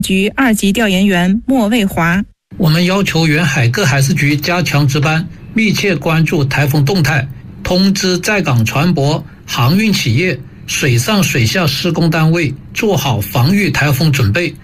局2级调研员莫卫华。 我们要求沿海各海事局加强值班，密切关注台风动态，通知在港船舶、航运企业、水上水下施工单位做好防御台风准备。